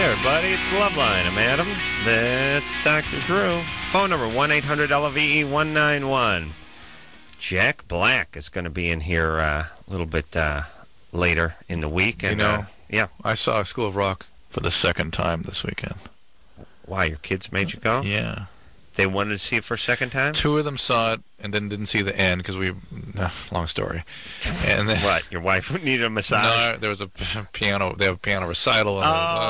everybody. It's Loveline. I'm Adam. That's Dr. Drew. Phone number 1-800-LOVE-191. Jack Black is going to be in here a little bit later in the week. And, yeah. I saw School of Rock for the second time this weekend. Why, your kids made you go? Yeah. They wanted to see it for a second time? Two of them saw it and then didn't see the end because long story. And then, what, your wife needed a massage? No, there was a piano. They have a piano recital.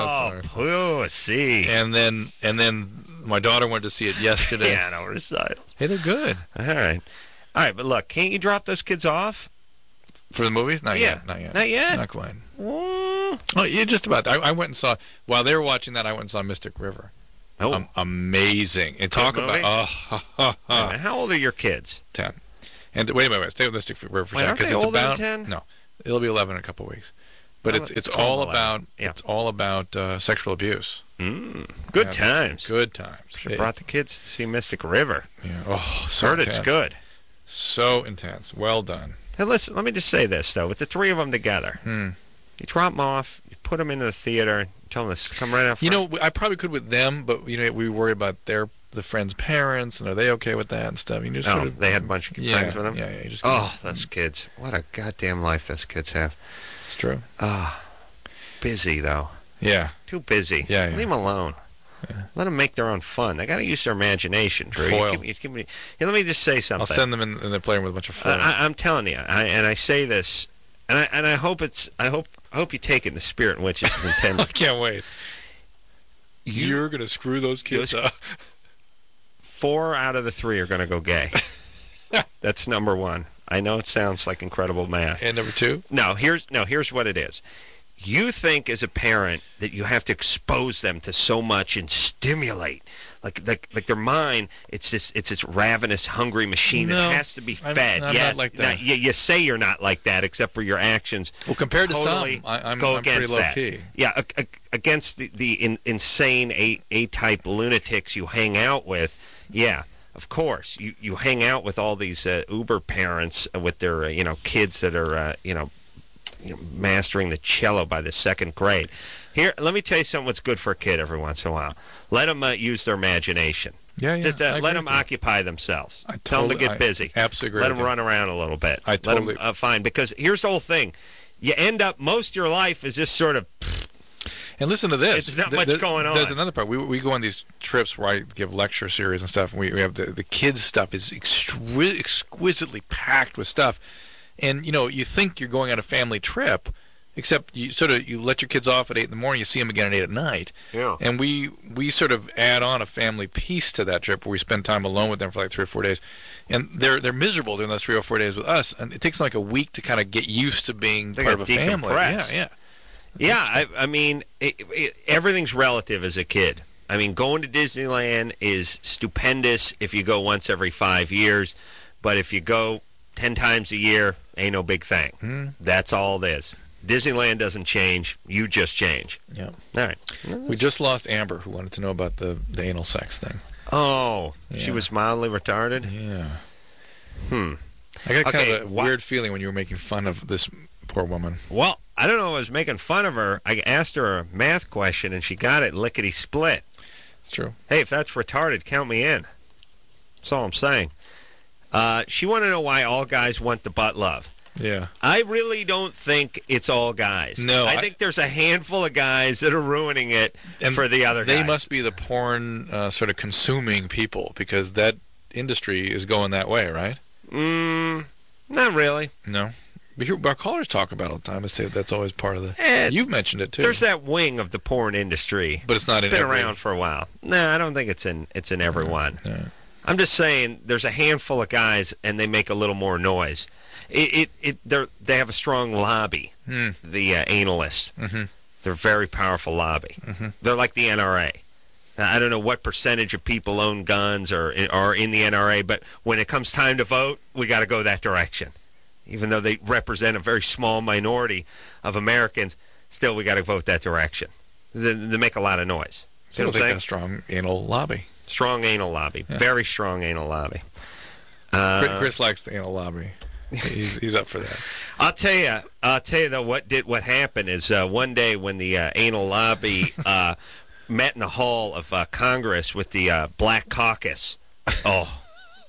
See. And then my daughter went to see it yesterday. Piano recitals. Hey, they're good. All right, but look, can't you drop those kids off? For the movies? Not yet. Not yet? Not quite. Oh, yeah, just about. I went and saw, while they were watching that, I went and saw Mystic River. Oh. Amazing. And talk movie? about, How old are your kids? 10. And wait a minute, stay with Mystic River for a second. Aren't they it's older about, than 10? No, it'll be 11 in a couple of weeks. But it's all about sexual abuse. Good times. Good times. Should brought the kids to see Mystic River. Yeah. Oh, so Heard intense. It's good. So intense. Well done. Hey, listen, let me just say this, though. With the three of them together, you drop them off, you put them into the theater, and tell them to come right out front. You know, I probably could with them, but, we worry about the friends' parents, and are they okay with that and stuff? You just sort of, they had a bunch of friends with them? Yeah. You just those kids. What a goddamn life those kids have. It's true. Busy, though. Yeah. Too busy. Yeah. Leave them alone. Yeah. Let them make their own fun. They got to use their imagination, Drew. Foil. Let me just say something. I'll send them in, and they're playing with a bunch of foil. I'm telling you, and I say this, and I hope I hope you take it in the spirit in which it's intended. I can't wait. You're going to screw those kids up. 4 out of the 3 are going to go gay. That's number 1. I know it sounds like incredible math. And number 2? Here's what it is. You think as a parent that you have to expose them to so much and stimulate, like their mind. It's this ravenous, hungry machine that has to be fed. I'm yes, not like that. You say you're not like that, except for your actions. Well, compared totally to some, I'm against pretty low that. key. Yeah, against the insane A-type lunatics you hang out with. Yeah. Of course, you hang out with all these Uber parents with their kids that are mastering the cello by the 2nd grade. Here, let me tell you something what's good for a kid every once in a while. Let them use their imagination. Yeah. Just let them occupy themselves. Tell them to get busy. Absolutely. Let them run around a little bit. Let them find. Because here's the whole thing. You end up, most of your life is just sort of... And listen to this. There's not much going on. There's another part. We go on these trips where I give lecture series and stuff, and we have the kids' stuff is exquisitely packed with stuff. And, you think you're going on a family trip, except you let your kids off at 8 in the morning, you see them again at 8 at night. Yeah. And we sort of add on a family piece to that trip where we spend time alone with them for like 3 or 4 days. And they're miserable during those 3 or 4 days with us. And it takes them like a week to kind of get used to being part of a family. Yeah. Yeah, I mean, everything's relative as a kid. I mean, going to Disneyland is stupendous if you go once every 5 years. But if you go 10 times a year, ain't no big thing. That's all it is. Disneyland doesn't change. You just change. Yeah. All right. We just lost Amber, who wanted to know about the anal sex thing. Oh, yeah. She was mildly retarded? Yeah. I got kind of a weird feeling when you were making fun of this poor woman. Well, I don't know if I was making fun of her. I asked her a math question, and she got it lickety-split. It's true. Hey, if that's retarded, count me in. That's all I'm saying. She wanted to know why all guys want the butt love. Yeah. I really don't think it's all guys. No. I think there's a handful of guys that are ruining it for the other guys. They must be the porn sort of consuming people, because that industry is going that way, right? Not really. No. Our callers talk about it all the time. They say that's always part of the... You've mentioned it, too. There's that wing of the porn industry. But it's not in every... It's been around for a while. No, I don't think it's in everyone. Yeah. I'm just saying there's a handful of guys, and they make a little more noise. They have a strong lobby, the analists. Mm-hmm. They're a very powerful lobby. Mm-hmm. They're like the NRA. Now, I don't know what percentage of people own guns or are in the NRA, but when it comes time to vote, we got to go that direction. Even though they represent a very small minority of Americans, still we got to vote that direction. They make a lot of noise. I don't think that's a strong anal lobby. Strong anal lobby. Yeah. Very strong anal lobby. Chris likes the anal lobby. He's up for that. I'll tell you though, what happened is one day when the anal lobby met in the hall of Congress with the Black Caucus. Oh,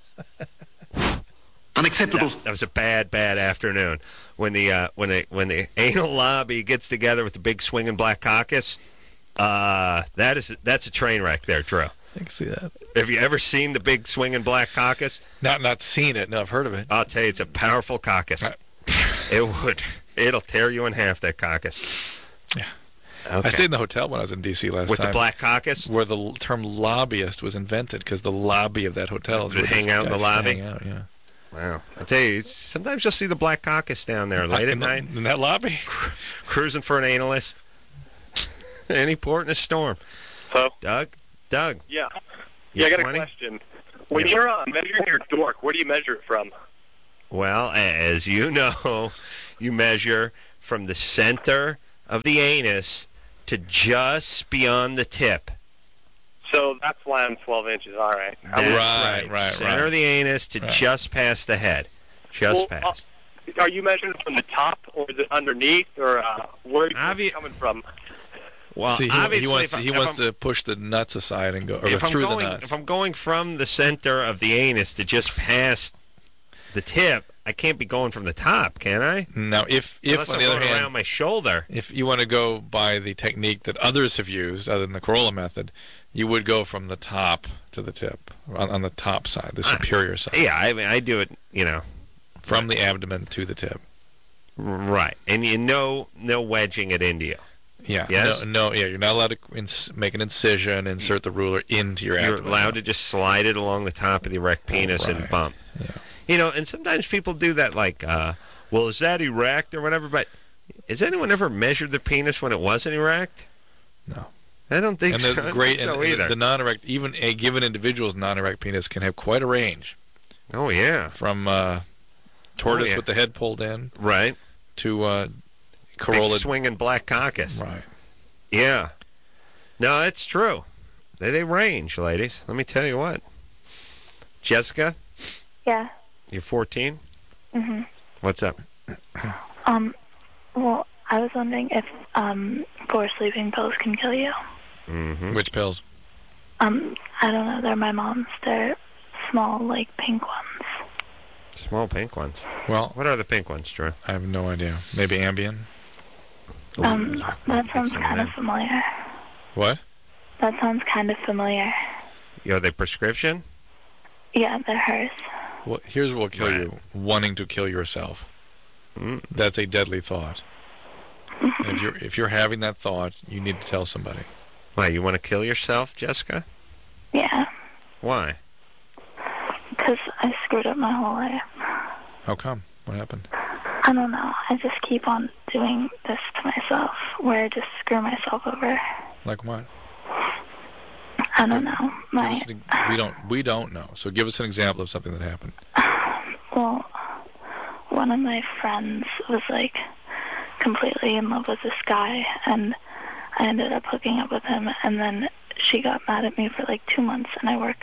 unacceptable. That was a bad afternoon when the anal lobby gets together with the big swinging Black Caucus. That's a train wreck there, Drew. I can see that. Have you ever seen the big swinging Black Caucus? Not seen it. No, I've heard of it. I'll tell you, it's a powerful caucus. It'll tear you in half, that caucus. Yeah. Okay. I stayed in the hotel when I was in D.C. last with time. the Black Caucus? Where the term lobbyist was invented, because the lobby of that hotel is Did it hang out in the lobby? Hang out, yeah. Wow. I tell you, sometimes you'll see the Black Caucus down there late at night. In that lobby? Cruising for an analyst. Any port in a storm. Hello? Doug. Yeah. You I got 20? a question. When you're measuring your dork, where do you measure it from? Well, as you know, you measure from the center of the anus to just beyond the tip. So that's why I'm 12 inches. All right. Right. Center of the anus to just past the head. Just past. Are you measuring from the top, or is it underneath, or where are you coming from? Well, see, obviously, he wants to push the nuts aside and go through the nuts. If I'm going from the center of the anus to just past the tip, I can't be going from the top, can I? Now, if Unless on I'm the other going hand, around my shoulder, if you want to go by the technique that others have used, other than the Corolla method, you would go from the top to the tip, on the top side, the superior side. Yeah, I mean, I do it, from the abdomen to the tip. Right, and no wedging it into you. Yeah. Yes? No. Yeah, you're not allowed to make an incision, insert the ruler into your abdomen. You're allowed to just slide it along the top of the erect penis and bump. Yeah. And sometimes people do that like, well, is that erect or whatever, but has anyone ever measured their penis when it wasn't erect? No. I don't think so. And that's great. So and either. The non-erect, even a given individual's non-erect penis can have quite a range. Oh, yeah. From tortoise with the head pulled in. Right. To Corolla. Big swinging Black Caucus. Right. Yeah. No, it's true. They range, ladies. Let me tell you what. Jessica? Yeah. You're 14? Mm-hmm. What's up? Well, I was wondering if 4 sleeping pills can kill you. Mm-hmm. Which pills? I don't know. They're my mom's. They're small, like, pink ones. Small pink ones. Well, what are the pink ones, Drew? I have no idea. Maybe Ambien? That sounds kind of familiar. What? That sounds kind of familiar. Are they prescription? Yeah, they're hers. Well, here's what will kill you. Wanting to kill yourself. That's a deadly thought. And if you're having that thought, you need to tell somebody. Why, you want to kill yourself, Jessica? Yeah. Why? Because I screwed up my whole life. How come? What happened? I don't know. I just keep on doing this to myself, where I just screw myself over. Like what? I don't know. We don't know. So give us an example of something that happened. Well, one of my friends was like completely in love with this guy, and I ended up hooking up with him, and then she got mad at me for like 2 months, and I worked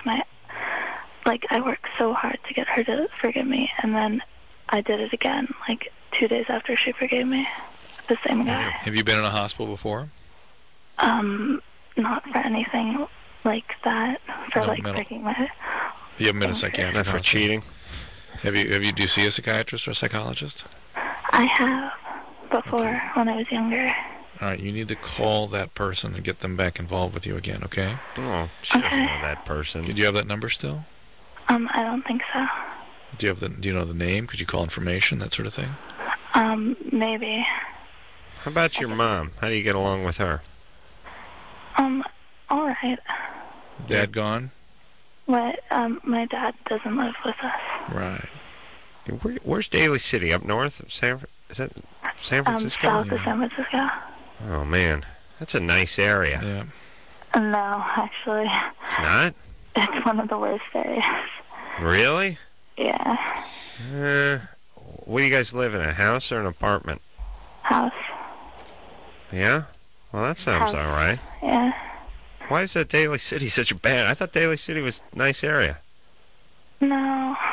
so hard to get her to forgive me, and then I did it again, like 2 days after she forgave me. The same guy. Have you been in a hospital before? Not for anything like that. For breaking my. You haven't been a psychiatrist? Not for cheating. Do you see a psychiatrist or a psychologist? I have before when I was younger. All right, you need to call that person and get them back involved with you again, okay? Oh, she doesn't know that person. Do you have that number still? I don't think so. Do you know the name? Could you call information, that sort of thing? Maybe. How about your mom? How do you get along with her? All right. Dad gone? What? My dad doesn't live with us. Right. Where's Daly City? Up north of is that San Francisco? South of San Francisco. Oh, man. That's a nice area. Yeah. No, actually. It's not? It's one of the worst areas. Really? Yeah. What do you guys live in, a house or an apartment? House. Yeah? Well, that sounds all right. Yeah. Why is that Daly City such a bad? I thought Daly City was a nice area. No.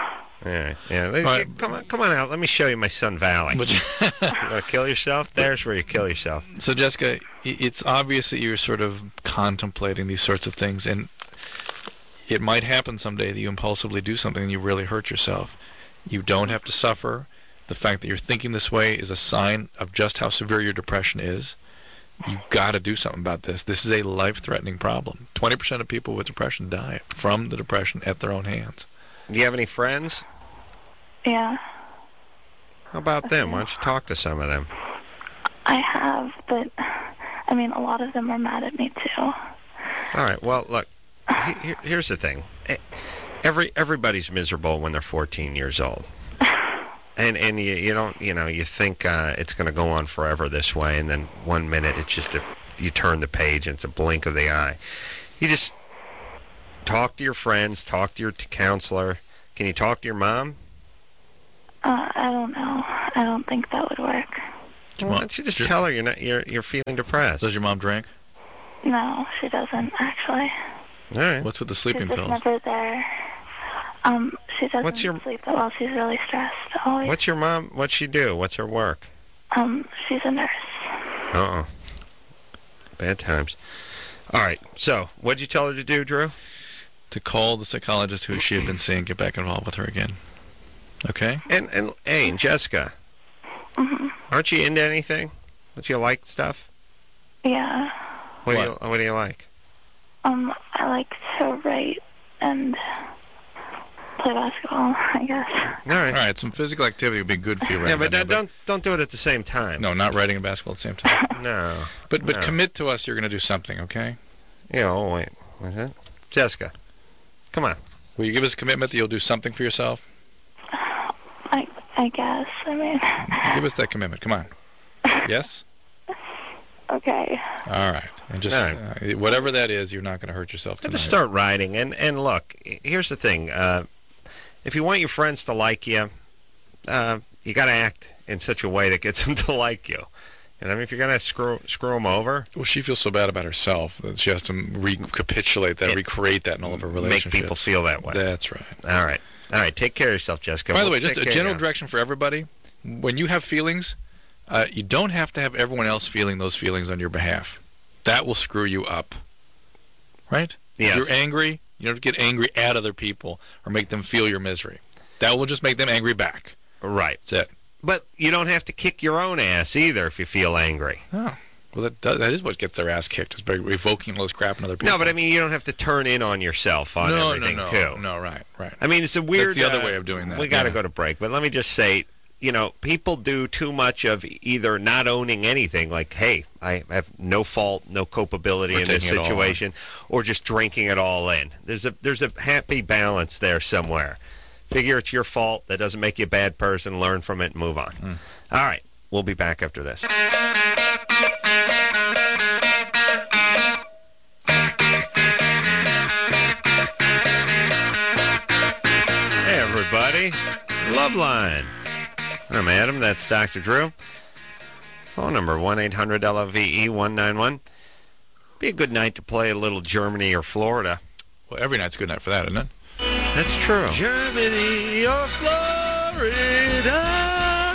Yeah, yeah. Right. Come on out. Let me show you my Sun Valley. But You want to kill yourself? There's where you kill yourself. So, Jessica, it's obvious that you're sort of contemplating these sorts of things, and it might happen someday that you impulsively do something and you really hurt yourself. You don't have to suffer. The fact that you're thinking this way is a sign of just how severe your depression is. You've got to do something about this. This is a life-threatening problem. 20% of people with depression die from the depression at their own hands. Do you have any friends? Yeah, How about them? Why don't you talk to some of them? I have, but I mean, a lot of them are mad at me too. All right. Well, look. Here's the thing. Everybody's miserable when they're 14 years old. And you don't, you think it's going to go on forever this way, and then 1 minute it's just you turn the page and it's a blink of the eye. You just talk to your friends, talk to your counselor. Can you talk to your mom? I don't know. I don't think that would work. Why don't you just tell her you're feeling depressed? Does your mom drink? No, she doesn't actually. All right. What's with the sleeping She's just pills? never there. She doesn't sleep that well. She's really stressed always. What's your mom? What's she do? What's her work? She's a nurse. Uh-oh. Bad times. All right. So, what'd you tell her to do, Drew? To call the psychologist who she had been seeing, get back involved with her again. Okay? And hey, and Jessica, aren't you into anything? Don't you like stuff? Yeah. What do you like? I like to write and play basketball, I guess. All right. All right, some physical activity would be good for you right Yeah, now. but don't do it at the same time. No, not writing and basketball at the same time. No. But No. commit to us you're going to do something, okay? Yeah, oh, wait. What's that? Jessica, come on. Will you give us a commitment that you'll do something for yourself? I guess. I mean. Give us that commitment. Come on. Yes? Okay. All right. And just whatever that is, you're not going to hurt yourself tonight. Just start writing. And look, here's the thing. If you want your friends to like you, you got to act in such a way that gets them to like you. And I mean, if you're going to screw them over. Well, she feels so bad about herself that she has to recapitulate that, recreate that in all of her relationships. Make people feel that way. That's right. All right. All right. Take care of yourself, Jessica. By the way, just a general direction for everybody. When you have feelings, you don't have to have everyone else feeling those feelings on your behalf. That will screw you up. Right? Yes. If you're angry, you don't have to get angry at other people or make them feel your misery. That will just make them angry back. Right. That's it. But you don't have to kick your own ass either if you feel angry. Oh. Well, that is what gets their ass kicked, is by revoking all this crap in other people. No, but I mean, you don't have to turn in on yourself on everything, too. No, right. I mean, it's a weird... That's the other way of doing that. We got to go to break, but let me just say, people do too much of either not owning anything, like, hey, I have no fault, no culpability in this situation, or just drinking it all in. There's a happy balance there somewhere. Figure it's your fault. That doesn't make you a bad person. Learn from it and move on. All right. We'll be back after this. Hey, everybody. Love Line. I'm Adam. That's Dr. Drew. Phone number 1-800-LOVE-191. Be a good night to play a little Germany or Florida. Well, every night's a good night for that, isn't it? That's true. Germany or Florida.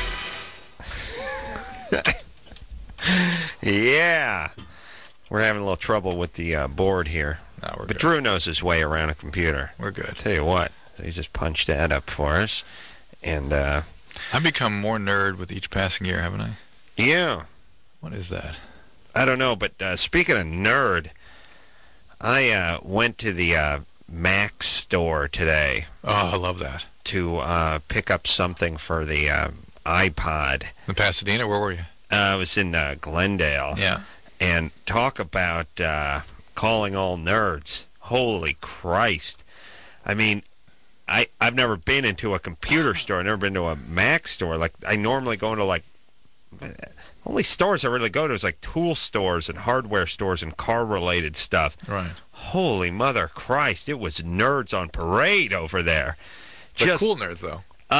Yeah. We're having a little trouble with the board here. No, we're but good. Drew knows his way around a computer. We're good. I'll tell you what. He's just punched that up for us. And, I've become more nerd with each passing year, haven't I? yeah. What is that? I don't know, but speaking of nerd, I went to the Mac store today. Oh, I love that. To pick up something for the iPod. In Pasadena, where were you? I was in Glendale. Yeah. And talk about calling all nerds. Holy Christ. I mean, I've never been into a computer store. I've never been to a Mac store. Like, I normally go into, like, only stores I really go to is, like, tool stores and hardware stores and car-related stuff. Right. Holy mother Christ. It was nerds on parade over there. But cool nerds, though.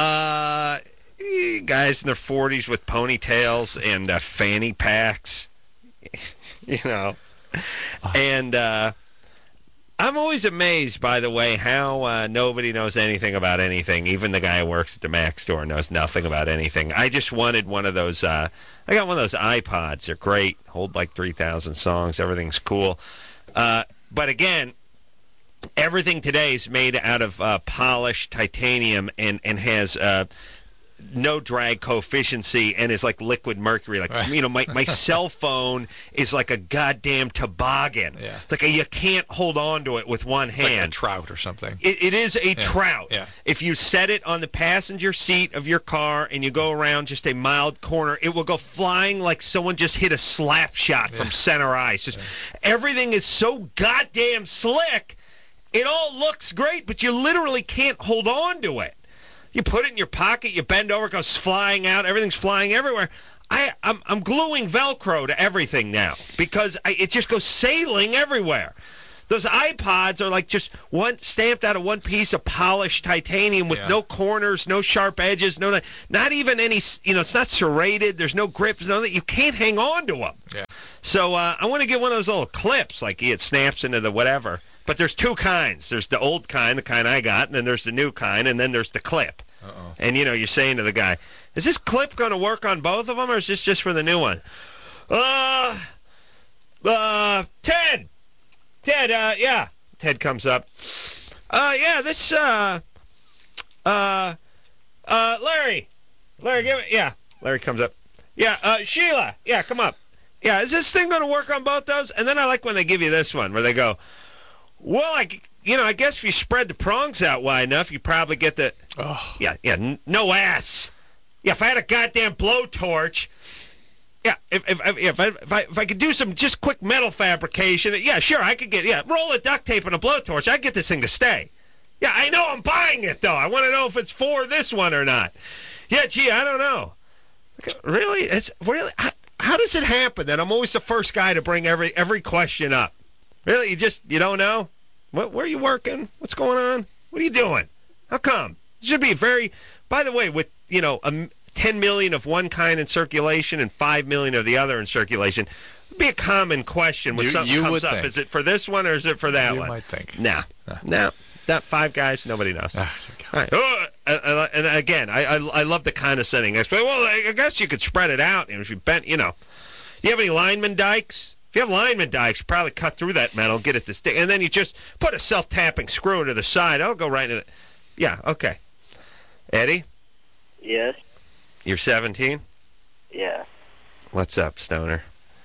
Guys in their 40s with ponytails and fanny packs. And I I'm always amazed, by the way, how nobody knows anything about anything. Even the guy who works at the Mac store knows nothing about anything. I just wanted one of those. I got one of those iPods. They're great. Hold like 3,000 songs. Everything's cool. But again, everything today is made out of polished titanium and has no drag coefficiency and is like liquid mercury. Like, right. My cell phone is like a goddamn toboggan. Yeah. It's like you can't hold on to it with one It's hand. like a trout or something. It is a trout. Yeah. If you set it on the passenger seat of your car and you go around just a mild corner, it will go flying like someone just hit a slap shot from center ice. Just everything is so goddamn slick. It all looks great, but you literally can't hold on to it. You put it in your pocket, you bend over, it goes flying out, everything's flying everywhere. I'm gluing Velcro to everything now because it just goes sailing everywhere. Those iPods are like just one stamped out of one piece of polished titanium with no corners, no sharp edges, not even any, it's not serrated, there's no grips, none of that. You can't hang on to them. Yeah. So I want to get one of those little clips, like it snaps into the whatever. But there's two kinds. There's the old kind, the kind I got, and then there's the new kind, and then there's the clip. Uh-oh. And, you're saying to the guy, is this clip going to work on both of them, or is this just for the new one? Ted, yeah. Ted comes up. This, Larry, give it, yeah. Larry comes up. Yeah, Sheila, yeah, come up. Yeah, is this thing going to work on both those? And then I like when they give you this one, where they go, well, I guess if you spread the prongs out wide enough, you probably get the... Oh. Yeah, no ass. Yeah, if I had a goddamn blowtorch... Yeah, if I could do some just quick metal fabrication, yeah, sure, I could roll of duct tape and a blowtorch, I'd get this thing to stay. Yeah, I know I'm buying it, though. I want to know if it's for this one or not. Yeah, gee, I don't know. Really? How does it happen that I'm always the first guy to bring every question up? Really? You don't know? Where are you working? What's going on? What are you doing? How come? It should be by the way, with, 10 million of one kind in circulation and 5 million of the other in circulation, it would be a common question when something comes up. Think. Is it for this one or is it for that one? You might think. No. That five guys, nobody knows. All right. And again, I love the condescending. I guess you could spread it out. And if you bent, you have any lineman dikes? If you have lineman dikes, you probably cut through that metal, get it to stick, and then you just put a self-tapping screw into the side. It'll go right into it. Yeah, okay. Eddie? Yes? You're 17? Yeah. What's up, Stoner?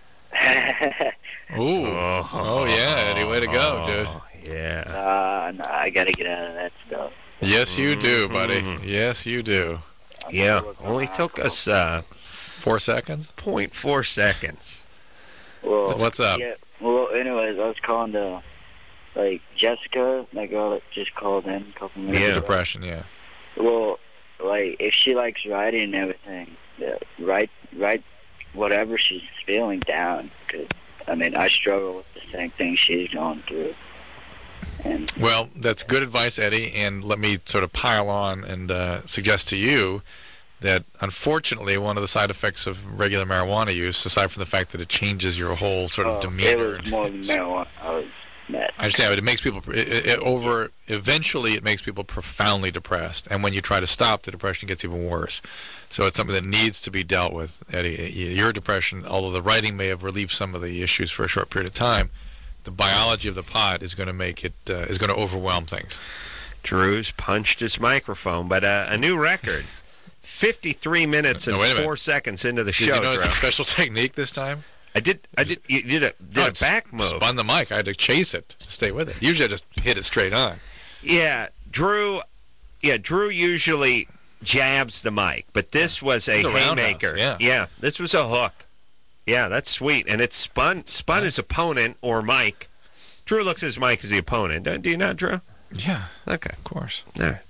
Ooh. Oh, yeah, Eddie. Way to go, dude. Yeah. No, I got to get out of that stuff. Yes, you do, buddy. Yes, you do. Yeah. Only took us 4 seconds? 0.4 seconds. Well, what's up? Yeah, well, anyways, I was calling to, Jessica, that girl that just called in a couple minutes ago. Depression, yeah. Well, if she likes writing and everything, write whatever she's feeling down. Because, I struggle with the same thing she's going through. Well, that's good advice, Eddie, and let me sort of pile on and suggest to you that, unfortunately, one of the side effects of regular marijuana use, aside from the fact that it changes your whole sort of demeanor... It was more than marijuana. I understand, but it makes people... Eventually, it makes people profoundly depressed, and when you try to stop, the depression gets even worse. So it's something that needs to be dealt with, Eddie. Your depression, although the writing may have relieved some of the issues for a short period of time, the biology of the pot is going to make it... is going to overwhelm things. Drew's punched his microphone, but a new record... 53 minutes and 4 seconds into the show. Did you notice a special technique this time? I did. You did a back move. Spun the mic. I had to chase it to stay with it. Usually I just hit it straight on. Yeah, Drew usually jabs the mic, but this was a haymaker. Yeah, this was a hook. Yeah, that's sweet. And it spun his opponent or Mike. Drew looks at his mic as the opponent. Do you not, Drew? Yeah. Okay. Of course. All right.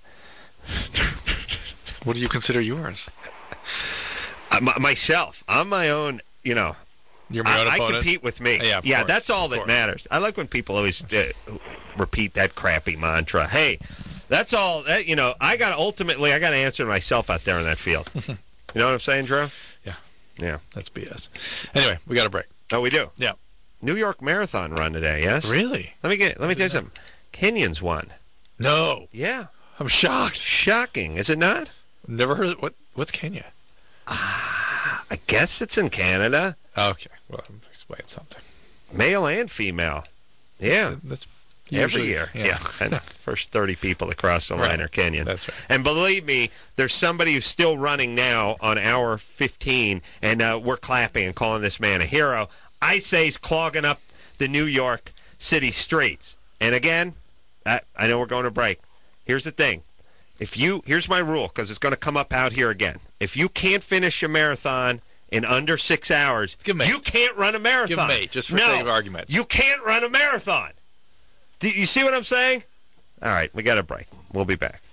What do you consider yours? Myself. I'm my own, You're my own opponent? I compete with me. Yeah, course, that's all that matters. I like when people always repeat that crappy mantra. Hey, that's all, I got to answer myself out there in that field. You know what I'm saying, Drew? Yeah. Yeah. That's BS. Anyway, we got a break. Oh, we do? Yeah. New York Marathon run today, yes? Really? Let me tell you something. Kenyans won. No. Yeah. I'm shocked. Shocking, is it not? Never heard what's Kenya? I guess it's in Canada. Okay. Well, explain something. Male and female. Yeah. That's Every usually- year. Yeah. I know. First 30 people that cross the line Right. are Kenyans. That's right. And believe me, there's somebody who's still running now on hour 15, and we're clapping and calling this man a hero. I say he's clogging up the New York City streets. And again, I know we're going to break. Here's the thing. Here's my rule, because it's going to come up out here again. If you can't finish a marathon in under 6 hours, Give me. you can't run a marathon. Give me, just for no, sake of argument. You can't run a marathon. Do you see what I'm saying? All right, we got a break. We'll be back.